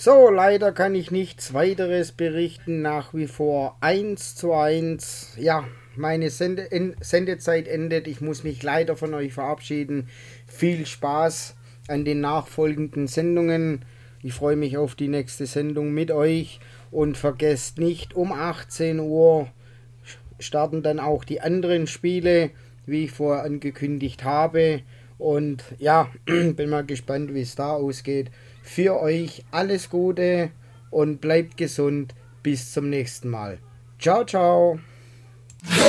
So, leider kann ich nichts weiteres berichten. Nach wie vor 1:1. Ja, meine Sendezeit endet. Ich muss mich leider von euch verabschieden. Viel Spaß an den nachfolgenden Sendungen. Ich freue mich auf die nächste Sendung mit euch. Und vergesst nicht, um 18 Uhr starten dann auch die anderen Spiele, wie ich vorher angekündigt habe. Und ja, bin mal gespannt, wie es da ausgeht. Für euch alles Gute und bleibt gesund. Bis zum nächsten Mal. Ciao, ciao.